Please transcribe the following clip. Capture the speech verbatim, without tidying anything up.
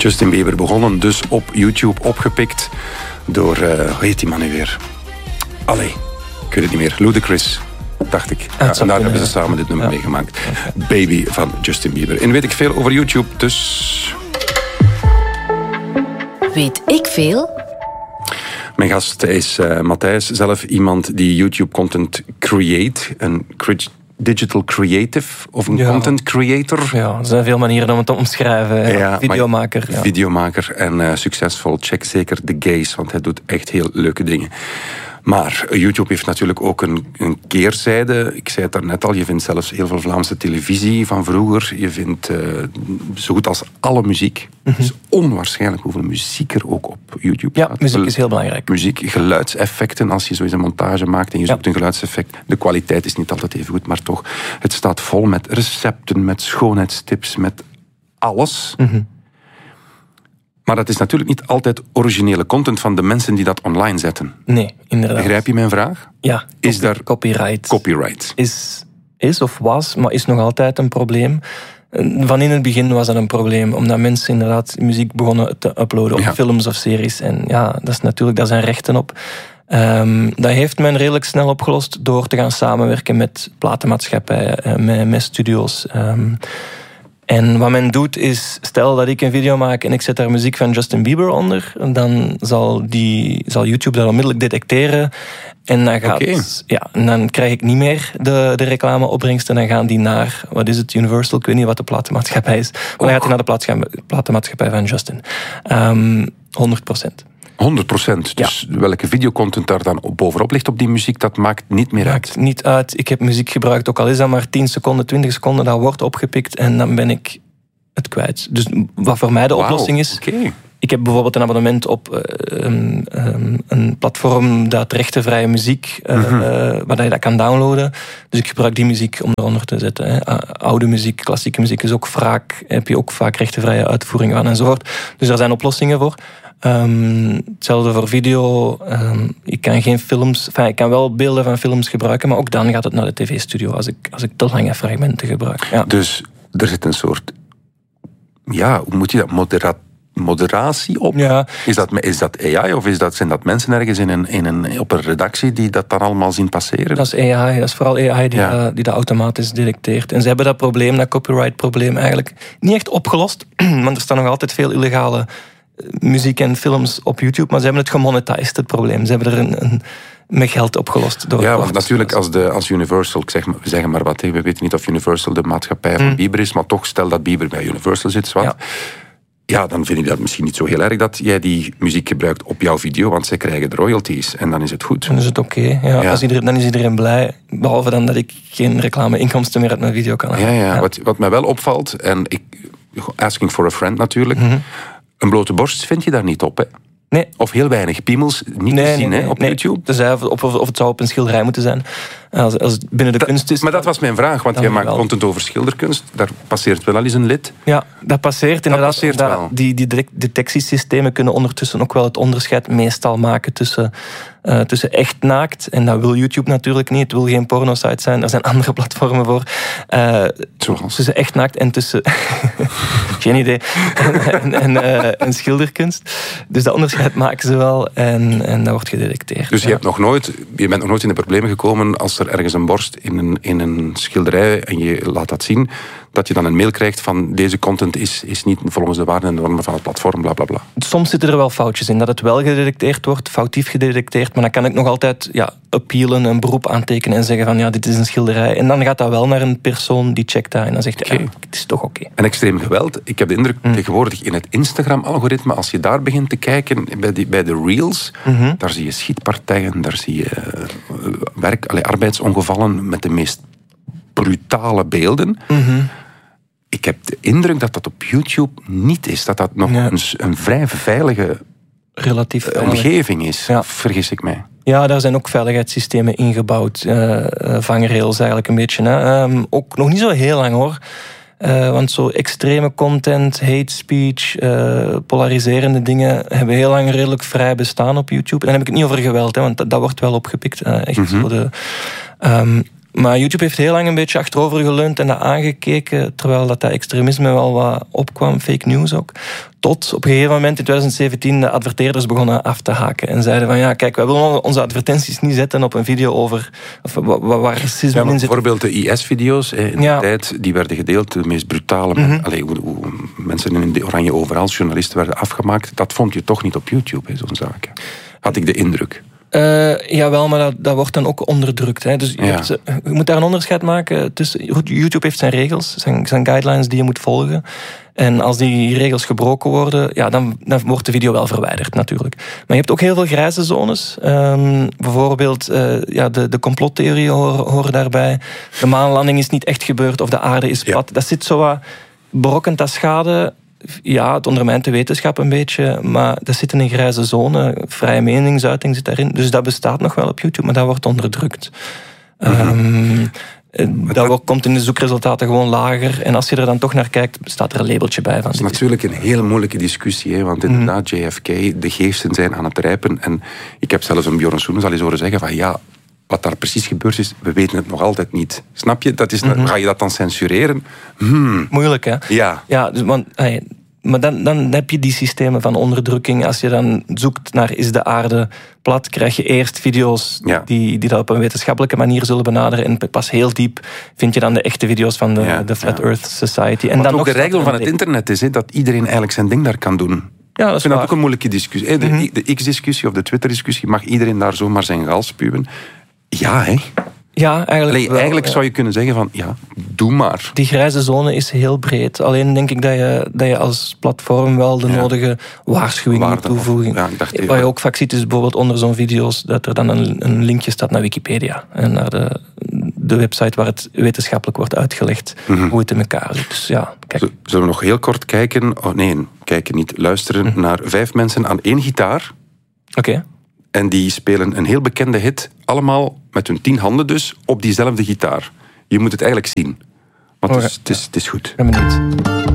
Justin Bieber begonnen dus op YouTube, opgepikt door, uh, hoe heet die man nu weer? Allee, ik weet het niet meer. Ludacris, dacht ik. Ja, en daar hebben ze samen dit nummer ja. meegemaakt. Okay. Baby van Justin Bieber. En weet ik veel over YouTube, dus... Weet ik veel? Mijn gast is uh, Matthijs, zelf iemand die YouTube-content create. Een digital creative of een ja. content creator. Ja, er zijn veel manieren om het te omschrijven. Ja, ja, videomaker. Ja. Videomaker en uh, succesvol. Check zeker de gaze, want hij doet echt heel leuke dingen. Maar YouTube heeft natuurlijk ook een, een keerzijde. Ik zei het daarnet al, je vindt zelfs heel veel Vlaamse televisie van vroeger. Je vindt uh, zo goed als alle muziek. Mm-hmm. Het is onwaarschijnlijk hoeveel muziek er ook op YouTube ja, staat. muziek is heel belangrijk. Muziek, geluidseffecten, als je zo eens een montage maakt en je zoekt ja. een geluidseffect. De kwaliteit is niet altijd even goed, maar toch. Het staat vol met recepten, met schoonheidstips, met alles. Mm-hmm. Maar dat is natuurlijk niet altijd originele content van de mensen die dat online zetten. Nee, inderdaad. Begrijp je mijn vraag? Ja. Is daar copyright? Copyright. Is, is of was, maar is nog altijd een probleem. Van in het begin was dat een probleem, omdat mensen inderdaad muziek begonnen te uploaden op ja. films of series. En ja, dat is natuurlijk, daar zijn rechten op. Um, dat heeft men redelijk snel opgelost door te gaan samenwerken met platenmaatschappijen, met, met studio's. Um, En wat men doet is, stel dat ik een video maak en ik zet daar muziek van Justin Bieber onder, dan zal, die, zal YouTube dat onmiddellijk detecteren. En dan, gaat, okay. ja, en dan krijg ik niet meer de, de reclameopbrengsten. Dan gaan die naar, wat is het, Universal? Ik weet niet wat de platenmaatschappij is. Maar dan gaat die naar de platenmaatschappij van Justin. Um, honderd procent. honderd procent. Dus ja. welke videocontent daar dan bovenop ligt op die muziek, dat maakt niet meer maakt uit. Niet uit. Ik heb muziek gebruikt, ook al is dat maar tien seconden, twintig seconden, dat wordt opgepikt en dan ben ik het kwijt. Dus wat voor mij de wow. oplossing is... Okay. Ik heb bijvoorbeeld een abonnement op uh, um, um, een platform dat rechtenvrije muziek, uh, mm-hmm. uh, waar je dat kan downloaden. Dus ik gebruik die muziek om eronder te zetten. Hè. Uh, oude muziek, klassieke muziek is ook vaak, heb je ook vaak rechtenvrije uitvoeringen van enzovoort. Dus daar zijn oplossingen voor. Um, hetzelfde voor video. Um, ik kan geen films, enfin, ik kan wel beelden van films gebruiken, maar ook dan gaat het naar de tv-studio als ik, als ik te lange fragmenten gebruik. Ja. Dus er zit een soort, ja, hoe moet je dat, moderaat moderatie op? Ja. Is dat, is dat A I of is dat, zijn dat mensen ergens in een, in een, op een redactie die dat dan allemaal zien passeren? Dat is A I, dat is vooral A I die, ja. dat, die dat automatisch detecteert. En ze hebben dat probleem, dat copyright-probleem eigenlijk niet echt opgelost, want er staan nog altijd veel illegale muziek en films op YouTube, maar ze hebben het gemonetized, het probleem. Ze hebben er een, een met geld opgelost. Door ja, want natuurlijk als, de, als Universal, ik zeg, we zeggen maar wat, we weten niet of Universal de maatschappij van mm. Bieber is, maar toch stel dat Bieber bij Universal zit, wat. Ja. Ja, dan vind ik dat misschien niet zo heel erg dat jij die muziek gebruikt op jouw video, want zij krijgen de royalties en dan is het goed. Dan is het oké. Okay. Ja, ja. Dan is iedereen blij, behalve dan dat ik geen reclame-inkomsten meer uit mijn video kan halen. Ja, ja. ja. Wat, wat mij wel opvalt, en ik, asking for a friend natuurlijk, mm-hmm. een blote borst vind je daar niet op, hè? Nee. Of heel weinig piemels, niet nee, te zien nee, hè, op nee. YouTube. Dus of, of het zou op een schilderij moeten zijn. Als, als het binnen de dat, kunst is... Maar dat was mijn vraag, want jij maakt wel content over schilderkunst. Daar passeert wel al eens een lid. Ja, dat passeert inderdaad. Dat passeert dat, wel. Die, die detectiesystemen kunnen ondertussen ook wel het onderscheid meestal maken tussen, uh, tussen echt naakt. En dat wil YouTube natuurlijk niet. Het wil geen porno-site zijn. Er zijn andere platformen voor. Uh, Zoals? Tussen echt naakt en tussen... geen idee. en en uh, en schilderkunst. Dus dat onderscheid maken ze wel en, en dat wordt gedetecteerd. Dus je, ja. hebt nog nooit, je bent nog nooit in de problemen gekomen als er ergens een borst in een, in een schilderij en je laat dat zien, dat je dan een mail krijgt van deze content is, is niet volgens de waarden en normen van het platform, bla bla bla. Soms zitten er wel foutjes in, dat het wel gedetecteerd wordt, foutief gedetecteerd, maar dan kan ik nog altijd ja, appealen, een beroep aantekenen en zeggen van ja, dit is een schilderij. En dan gaat dat wel naar een persoon die checkt dat en dan zegt hij, okay. ja, het is toch oké. Okay. En extreem geweld, ik heb de indruk mm. tegenwoordig in het Instagram-algoritme, als je daar begint te kijken, bij, die, bij de reels, mm-hmm. daar zie je schietpartijen, daar zie je uh, werk, allee, arbeidsongevallen met de meest brutale beelden. Mm-hmm. Ik heb de indruk dat dat op YouTube niet is. Dat dat nog ja. een, een vrij veilige relatief omgeving is. Ja. Vergis ik mij? Ja, daar zijn ook veiligheidssystemen ingebouwd. Uh, vangrails eigenlijk een beetje. Hè. Um, ook nog niet zo heel lang hoor. Uh, want zo extreme content, hate speech, uh, polariserende dingen hebben heel lang redelijk vrij bestaan op YouTube. En dan heb ik het niet over geweld, hè, want dat, dat wordt wel opgepikt. Uh, echt mm-hmm. zo de... Um, Maar YouTube heeft heel lang een beetje achterover geleund en dat aangekeken, terwijl dat, dat extremisme wel wat opkwam, fake news ook. Tot op een gegeven moment in twintig zeventien de adverteerders begonnen af te haken. En zeiden van ja, kijk, wij willen onze advertenties niet zetten op een video over of, waar, waar racisme ja, in zit. Bijvoorbeeld de I S-video's in ja. de tijd, die werden gedeeld. De meest brutale, mm-hmm. allee, hoe, hoe mensen in de oranje overal, journalisten werden afgemaakt. Dat vond je toch niet op YouTube, hè, zo'n zaken. Had ik de indruk. Uh, jawel, maar dat, dat wordt dan ook onderdrukt. Hè. Dus je, ja. hebt, je moet daar een onderscheid maken tussen... YouTube heeft zijn regels, zijn, zijn guidelines die je moet volgen. En als die regels gebroken worden, ja, dan, dan wordt de video wel verwijderd natuurlijk. Maar je hebt ook heel veel grijze zones. Um, bijvoorbeeld uh, ja, de, de complottheorieën horen, horen daarbij. De maanlanding is niet echt gebeurd of de aarde is plat. Ja. Dat zit zo wat berokkend als schade... Ja, het ondermijnt de wetenschap een beetje, maar dat zit in een grijze zone. Vrije meningsuiting zit daarin. Dus dat bestaat nog wel op YouTube, maar dat wordt onderdrukt. Mm-hmm. Um, dat wordt, komt in de zoekresultaten gewoon lager. En als je er dan toch naar kijkt, staat er een labeltje bij. Van dat is natuurlijk een hele moeilijke discussie. Hè? Want inderdaad, mm-hmm. J F K, de geesten zijn aan het rijpen. En ik heb zelfs een Bjorn Soenens al eens horen zeggen van ja, wat daar precies gebeurd is, we weten het nog altijd niet. Snap je? Dat is, mm-hmm. Ga je dat dan censureren? Hmm. Moeilijk, hè? Ja. Ja, dus, want, hey, maar dan, dan heb je die systemen van onderdrukking. Als je dan zoekt naar is de aarde plat, krijg je eerst video's ja. die, die dat op een wetenschappelijke manier zullen benaderen. En pas heel diep vind je dan de echte video's van de, ja, de Flat ja. Earth Society. En wat dan ook nog de rijkdom van het internet is, hè, dat iedereen eigenlijk zijn ding daar kan doen. Ja, dat is ik vind waar. dat ook een moeilijke discussie. De, mm-hmm. de X-discussie of de Twitter-discussie, mag iedereen daar zomaar zijn gal spuwen? Ja, hè? Ja, eigenlijk Allee, wel, eigenlijk ja. zou je kunnen zeggen van, ja, doe maar. Die grijze zone is heel breed. Alleen denk ik dat je, dat je als platform wel de ja. nodige waarschuwing moet toevoegen. Ja, ik dacht even. Wat je ook vaak ziet is bijvoorbeeld onder zo'n video's dat er dan een, een linkje staat naar Wikipedia. En naar de, de website waar het wetenschappelijk wordt uitgelegd mm-hmm. hoe het in elkaar zit. Dus ja, kijk. Zullen we nog heel kort kijken, oh nee, kijken niet, luisteren mm-hmm. naar vijf mensen aan één gitaar. Oké. Okay. En die spelen een heel bekende hit, allemaal met hun tien handen dus, op diezelfde gitaar. Je moet het eigenlijk zien. Want oh, het, is, het, is, het is goed. Ik ben benieuwd.